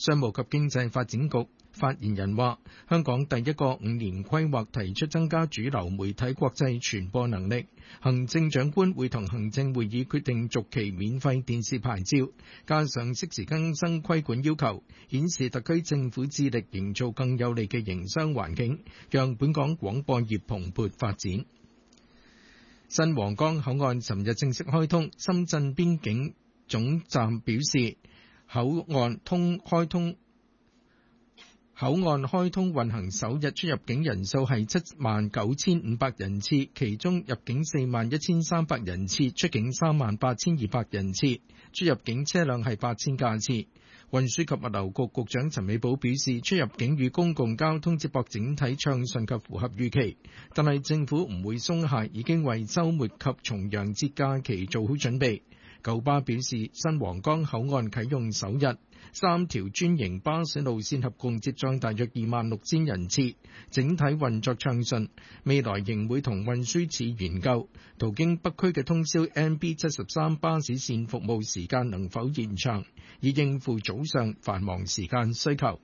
商務及經濟發展局發言人話，香港第一個5年規劃提出增加主流媒體國際傳播能力，行政長官會同行政會議決定續期免費電視牌照，加上適時更新規管要求，顯示特區政府致力營造更有利嘅營商環境，讓本港廣播業蓬勃發展。新皇崗口岸尋日正式開通，深圳邊境總站表示，口岸開通運行首日出入境人數係79,500人次，其中入境41,300人次，出境38,200人次，出入境車輛係8000架次。運輸及物流局局長陳美寶表示，出入境與公共交通接駁整體暢順及符合預期，但係政府唔會鬆懈，已經為週末及重陽節假期做好準備。九巴表示，新皇崗口岸啟用首日，3條專營巴士路線合共接載大約26,000人次，整體運作暢順。未來仍會同運輸署研究，途經北區嘅通宵 MB73 巴士線服務時間能否延長，以應付早上繁忙時間需求。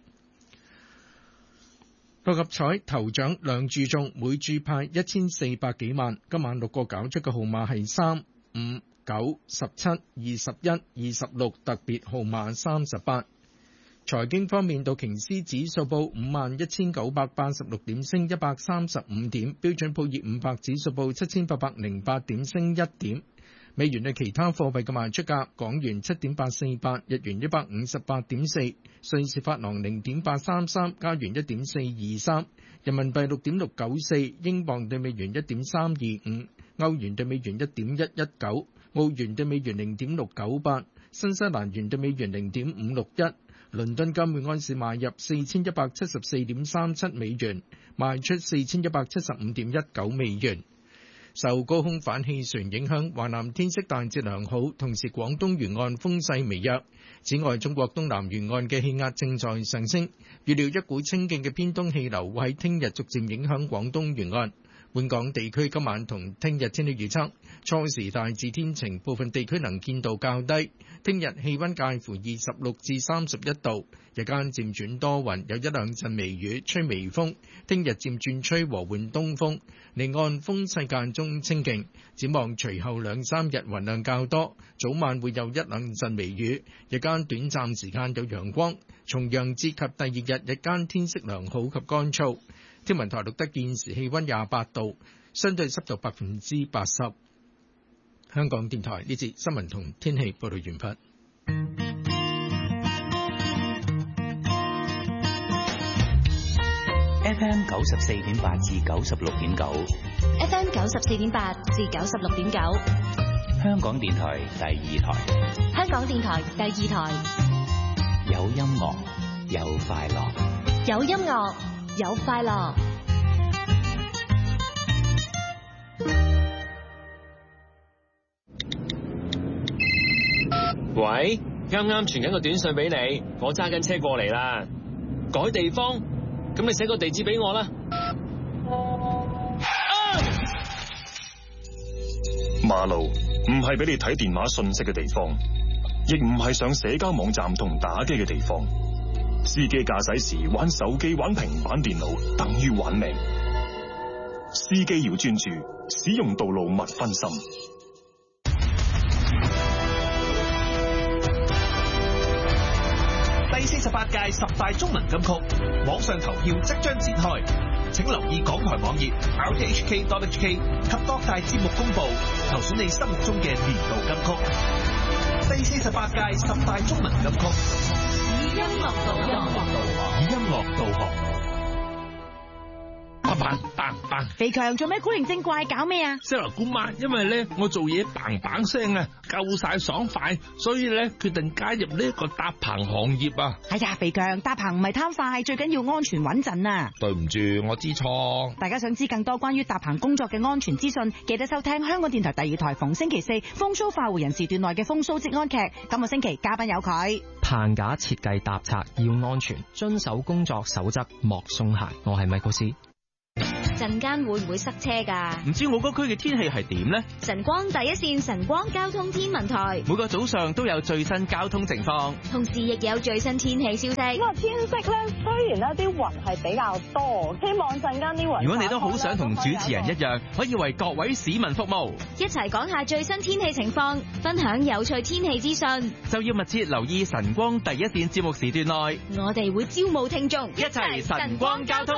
六合彩頭獎兩注中，每注派1400幾萬。今晚6個攪出嘅號碼係3、5、9、17、21、26，特別號碼38。財經方面，道瓊斯指數報51,986點，升135點；標準普爾500指數報7,808點，升1點。美元對其他貨幣嘅賣出價：港元7.848，日元158.4，瑞士法郎0.833，加元1.423，人民幣6.694，英鎊對美元1.325，歐元對美元1.119，澳元對美元0.698，新西蘭元對美元0.561。倫敦金每安士買入4174.37美元，賣出4175.19美元。受高空反氣旋影響，華南天色大致良好，同時廣東沿岸風勢微弱。此外，中國東南沿岸嘅氣壓正在上升，預料一股清勁嘅偏東氣流會喺聽日逐漸影響廣東沿岸。本港地區今晚同聽日天氣預測，初時大致天晴，部分地區能見度較低。聽日氣溫介乎26至31度，日間漸轉多雲，有一兩陣微雨，吹微風。聽日漸轉吹和緩東風，離岸風勢間中清勁。展望隨後兩三日雲量較多，早晚會有一兩陣微雨，日間短暫時間有陽光。重陽節及第二日日間天色良好及乾燥。天文台錄得現時氣溫28度，相對濕度80%。香港電台呢節新聞同天氣報道完畢。 FM 94.8至96.9 ，FM 94.8至96.9， 香港電台第二台， 香港電台第二台， 有音樂，有快樂， 有音樂，有快樂。 喂，啱啱傳緊個短信俾你，我揸緊車過嚟啦。改地方，咁你寫個地址俾我啦。 馬路唔係俾你睇電話信息嘅地方，亦唔係上社交網站同打機嘅地方。司機駕駛時玩手機、玩平板電腦，等於玩命。司機要專注，使用道路勿分心。 第48屆10大中文金曲網上投票即將展開，請留意港台網頁 rthk.hk 及各大節目公佈，投選你心目中嘅年度金曲。第48屆10大中文金曲， 以音樂導航。 肥強做咩古靈精怪搞咩啊？ 西來姑媽，因為咧我做嘢嘭嘭聲啊，夠晒爽快，所以咧決定加入呢一個搭棚行業啊！ 哎呀，肥強搭棚唔係貪快，最緊要安全穩陣啊！ 對唔住，我知錯。 大家想知更多關於搭棚工作嘅安全資訊，記得收聽香港電台第二台逢星期四風騷快活人時段內嘅風騷職安劇。今個星期嘉賓有佢。 棚架設計搭拆要安全，遵守工作守則莫鬆懈。我係米高斯。 陣間會唔會塞車㗎？ 唔知我嗰區嘅天氣係點呢？ 晨光第一線晨光交通天文台每個早上都有最新交通情況， 同時亦有最新天氣消息。 咁啊，天色咧雖然咧啲雲係比較多，希望陣間啲雲。 如果你都好想同主持人一樣，可以為各位市民服務， 一齊講下最新天氣情況，分享有趣天氣資訊， 就要密切留意晨光第一線節目時段內， 我哋會招募聽眾， 一齊晨光交通。